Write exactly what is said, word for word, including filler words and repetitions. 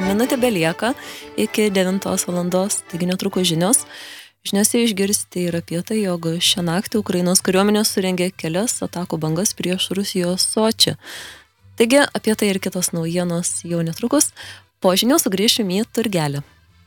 minutė belieka iki devintos valandos, taigi netrukus žinios. Žiniose išgirsti ir apie tai, jog šią naktį Ukrainos kariuomenė surengė kelias atakų bangas prieš Rusijos Sočį. Taigi apie tai ir kitos naujienos jau netrukus. Po žinių sugrįšim į turgelį.